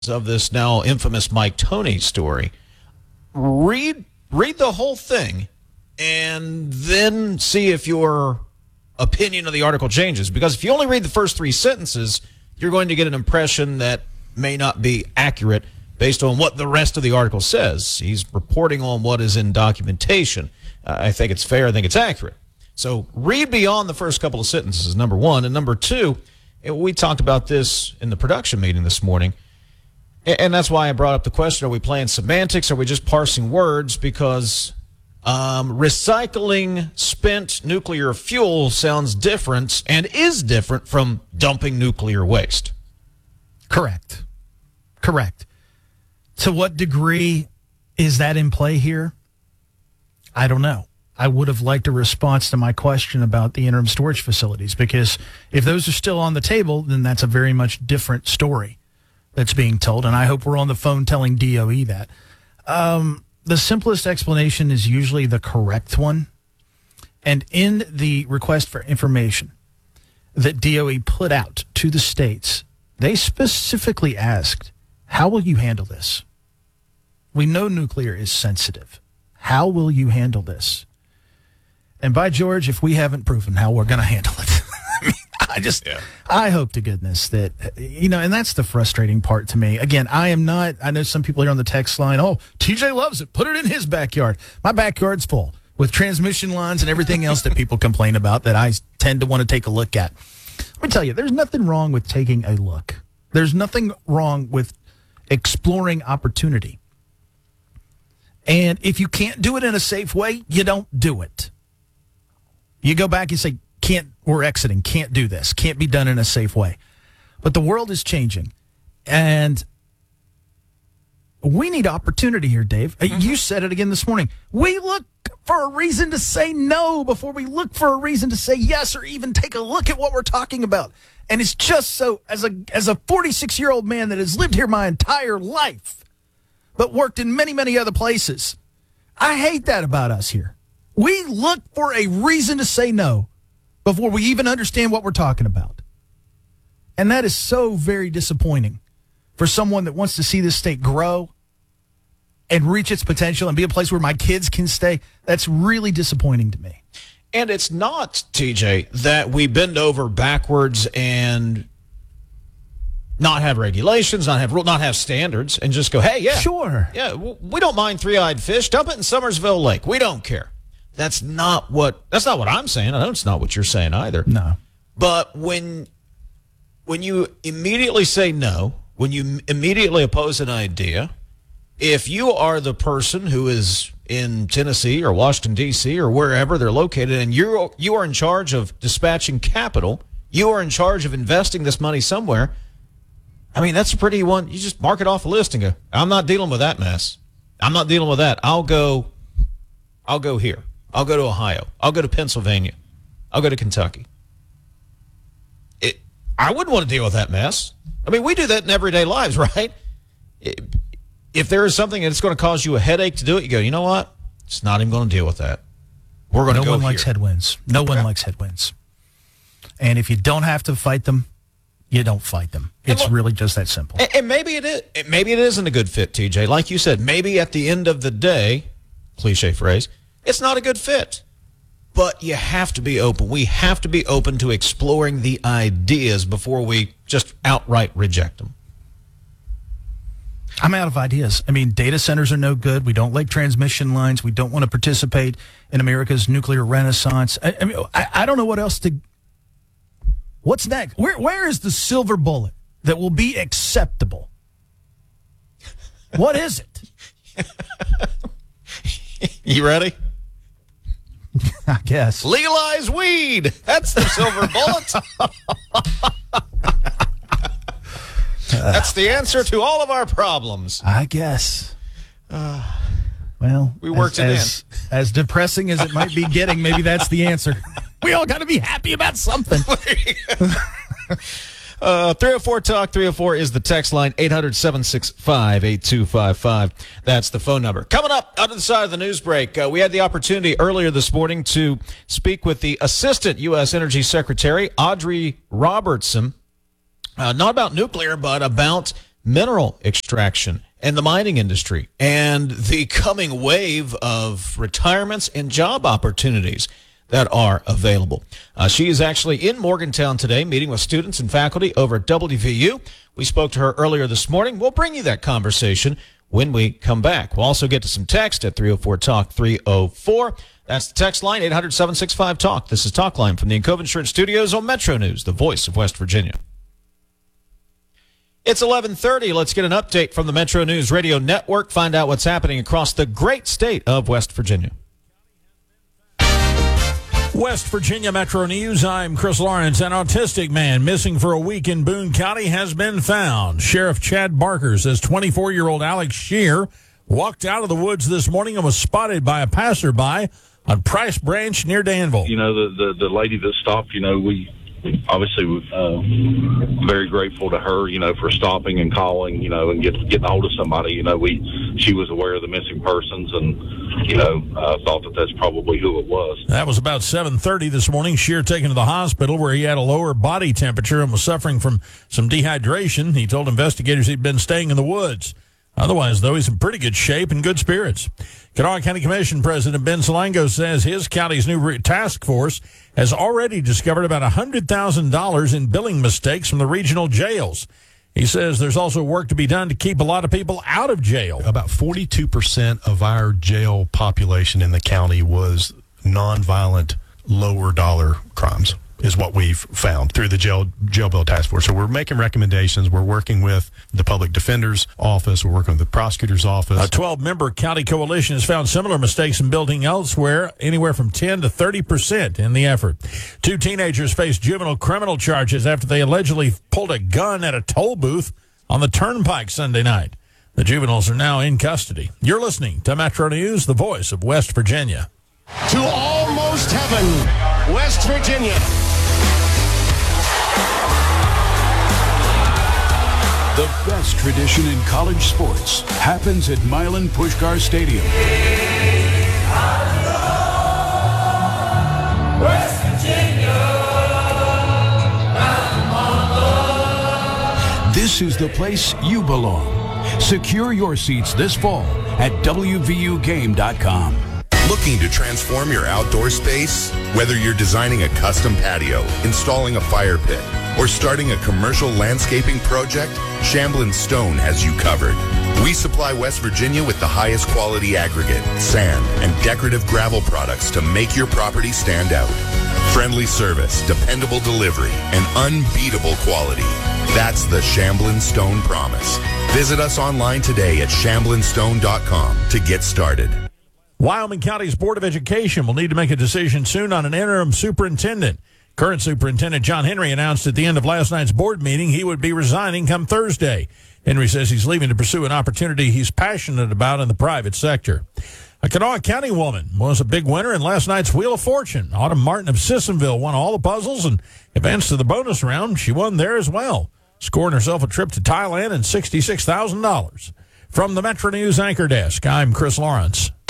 of this now infamous Mike Toney story. Read the whole thing and then see if your opinion of the article changes. Because if you only read the first three sentences, you're going to get an impression that may not be accurate based on what the rest of the article says. He's reporting on what is in documentation. I think it's fair. I think it's accurate. So read beyond the first couple of sentences, number one. And number two, we talked about this in the production meeting this morning. And that's why I brought up the question, are we playing semantics? Are we just parsing words? Because recycling spent nuclear fuel sounds different and is different from dumping nuclear waste. Correct. To what degree is that in play here? I don't know. I would have liked a response to my question about the interim storage facilities, because if those are still on the table, then that's a very much different story that's being told, and I hope we're on the phone telling DOE that. The simplest explanation is usually the correct one. And in the request for information that DOE put out to the states, they specifically asked, how will you handle this? We know nuclear is sensitive. How will you handle this? And by George, if we haven't proven how we're going to handle it, I hope to goodness that, and that's the frustrating part to me. Again, I know some people here on the text line, TJ loves it. Put it in his backyard. My backyard's full with transmission lines and everything else that people complain about that I tend to want to take a look at. Let me tell you, there's nothing wrong with taking a look. There's nothing wrong with exploring opportunity. And if you can't do it in a safe way, you don't do it. You go back and say, we're exiting, can't do this, can't be done in a safe way. But the world is changing, and we need opportunity here, Dave. You said it again this morning. We look for a reason to say no before we look for a reason to say yes, or even take a look at what we're talking about. And it's just so, as a 46-year-old man that has lived here my entire life, but worked in many, many other places, I hate that about us here. We look for a reason to say no before we even understand what we're talking about. And that is so very disappointing for someone that wants to see this state grow and reach its potential and be a place where my kids can stay. That's really disappointing to me. And it's not, TJ, that we bend over backwards and not have regulations, not have rules, not have standards, and just go, hey, yeah. Sure. Yeah, we don't mind three-eyed fish. Dump it in Summersville Lake. We don't care. That's not what I'm saying. I know it's not what you're saying either. No. But when you immediately say no, when you immediately oppose an idea, if you are the person who is in Tennessee or Washington, D.C. or wherever they're located, and you are in charge of dispatching capital, you are in charge of investing this money somewhere, I mean, that's a pretty one. You just mark it off the list and go, I'm not dealing with that mess. I'm not dealing with that. I'll go here. I'll go to Ohio. I'll go to Pennsylvania. I'll go to Kentucky. I wouldn't want to deal with that mess. I mean, we do that in everyday lives, right? If there is something that's going to cause you a headache to do it, you go, you know what? It's not even going to deal with that. We're going to go here. No one likes headwinds. No one likes headwinds. And if you don't have to fight them, you don't fight them. It's really just that simple. And maybe it is. Maybe it isn't a good fit, TJ. Like you said, maybe at the end of the day, cliche phrase, it's not a good fit. But you have to be open. We have to be open to exploring the ideas before we just outright reject them. I'm out of ideas. I mean, data centers are no good. We don't like transmission lines. We don't want to participate in America's nuclear renaissance. I don't know what else to... What's next? Where is the silver bullet that will be acceptable? What is it? You ready? I guess. Legalize weed. That's the silver bullet. That's the answer to all of our problems. I guess. Well, we worked it in. As depressing as it might be getting, maybe that's the answer. We all got to be happy about something. 304 Talk 304 is the text line. 800-765-8255. That's the phone number. Coming up out of the side of the news break, we had the opportunity earlier this morning to speak with the Assistant U.S. Energy Secretary, Audrey Robertson, not about nuclear, but about mineral extraction and the mining industry and the coming wave of retirements and job opportunities that are available. She is actually in Morgantown today meeting with students and faculty over at WVU. We spoke to her earlier this morning. We'll bring you that conversation when we come back. We'll also get to some text at 304-TALK-304. That's the text line, 800-765-TALK. This is Talk Line from the Encova Insurance Studios on Metro News, the voice of West Virginia. It's 11:30. Let's get an update from the Metro News Radio Network. Find out what's happening across the great state of West Virginia. West Virginia Metro News, I'm Chris Lawrence. An autistic man missing for a week in Boone County has been found. Sheriff Chad Barker says 24-year-old Alex Shear walked out of the woods this morning and was spotted by a passerby on Price Branch near Danville. You know, the lady that stopped, you know, we obviously very grateful to her, you know, for stopping and calling, you know, and getting a hold of somebody. You know, she was aware of the missing persons and, you know, thought that that's probably who it was. That was about 7:30 this morning. Shear taken to the hospital where he had a lower body temperature and was suffering from some dehydration. He told investigators he'd been staying in the woods. Otherwise, though, he's in pretty good shape and good spirits. Kanawha County Commission President Ben Salango says his county's new task force has already discovered about $100,000 in billing mistakes from the regional jails. He says there's also work to be done to keep a lot of people out of jail. About 42% of our jail population in the county was nonviolent, lower dollar crimes, is what we've found through the jail bill task force. So we're making recommendations. We're working with the public defender's office. We're working with the prosecutor's office. A 12-member county coalition has found similar mistakes in building elsewhere, anywhere from 10 to 30% in the effort. 2 teenagers face juvenile criminal charges after they allegedly pulled a gun at a toll booth on the turnpike Sunday night. The juveniles are now in custody. You're listening to Metro News, the voice of West Virginia. To almost heaven, West Virginia. The best tradition in college sports happens at Milan Puskar Stadium. West Virginia. This is the place you belong. Secure your seats this fall at WVUGame.com. Looking to transform your outdoor space? Whether you're designing a custom patio, installing a fire pit, or starting a commercial landscaping project, Shamblin Stone has you covered. We supply West Virginia with the highest quality aggregate, sand, and decorative gravel products to make your property stand out. Friendly service, dependable delivery, and unbeatable quality. That's the Shamblin Stone promise. Visit us online today at shamblinstone.com to get started. Wyoming County's Board of Education will need to make a decision soon on an interim superintendent. Current Superintendent John Henry announced at the end of last night's board meeting he would be resigning come Thursday. Henry says he's leaving to pursue an opportunity he's passionate about in the private sector. A Kanawha County woman was a big winner in last night's Wheel of Fortune. Autumn Martin of Sissonville won all the puzzles and advanced to the bonus round. She won there as well, scoring herself a trip to Thailand and $66,000. From the Metro News Anchor Desk, I'm Chris Lawrence.